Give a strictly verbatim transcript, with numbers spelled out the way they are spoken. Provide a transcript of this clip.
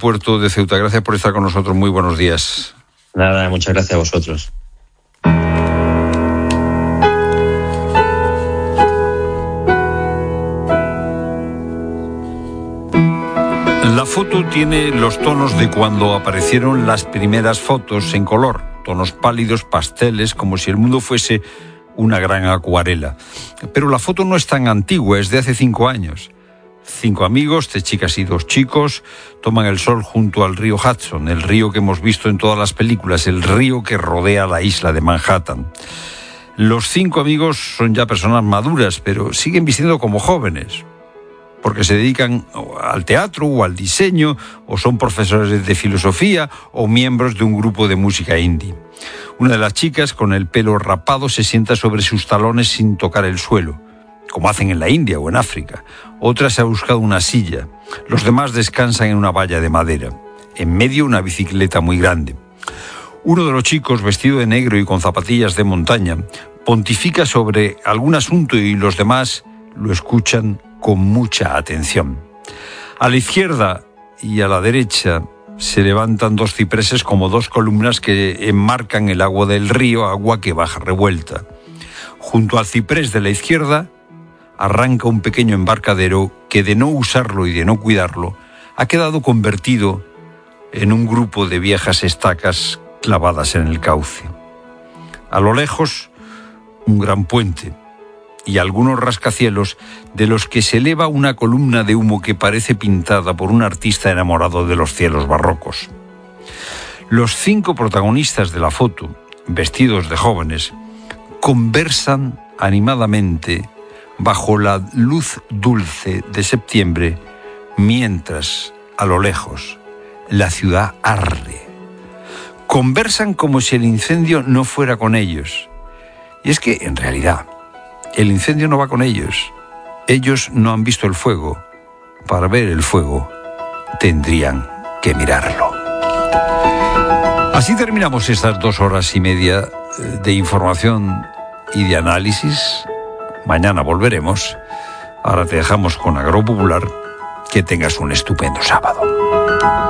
puerto de Ceuta. Gracias por estar con nosotros. Muy buenos días. Nada, muchas gracias a vosotros. La foto tiene los tonos de cuando aparecieron las primeras fotos en color, tonos pálidos, pasteles, como si el mundo fuese una gran acuarela. Pero la foto no es tan antigua, es de hace cinco años. Cinco amigos, tres chicas y dos chicos, toman el sol junto al río Hudson, el río que hemos visto en todas las películas, el río que rodea la isla de Manhattan. Los cinco amigos son ya personas maduras, pero siguen vistiendo como jóvenes, porque se dedican al teatro o al diseño, o son profesores de filosofía o miembros de un grupo de música indie. Una de las chicas, con el pelo rapado, se sienta sobre sus talones sin tocar el suelo, como hacen en la India o en África. Otra se ha buscado una silla. Los demás descansan en una valla de madera. En medio, una bicicleta muy grande. Uno de los chicos, vestido de negro y con zapatillas de montaña, pontifica sobre algún asunto y los demás lo escuchan con mucha atención. A la izquierda y a la derecha se levantan dos cipreses como dos columnas que enmarcan el agua del río, agua que baja revuelta. Junto al ciprés de la izquierda arranca un pequeño embarcadero que, de no usarlo y de no cuidarlo, ha quedado convertido en un grupo de viejas estacas clavadas en el cauce. A lo lejos, un gran puente y algunos rascacielos de los que se eleva una columna de humo que parece pintada por un artista enamorado de los cielos barrocos. Los cinco protagonistas de la foto, vestidos de jóvenes, conversan animadamente bajo la luz dulce de septiembre, mientras, a lo lejos, la ciudad arde. Conversan como si el incendio no fuera con ellos. Y es que, en realidad, el incendio no va con ellos. Ellos no han visto el fuego. Para ver el fuego, tendrían que mirarlo. Así terminamos estas dos horas y media de información y de análisis. Mañana volveremos. Ahora te dejamos con Agropopular. Que tengas un estupendo sábado.